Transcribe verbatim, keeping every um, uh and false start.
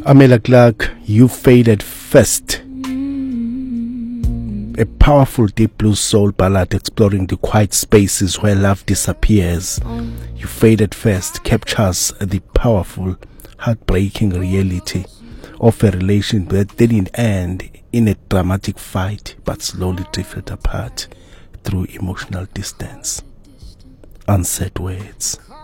Amelia Clark, You Faded First. A powerful deep blue soul ballad exploring the quiet spaces where love disappears. You Faded First captures the powerful, heartbreaking reality of a relation that didn't end in a dramatic fight but slowly drifted apart through emotional distance. Unsaid words.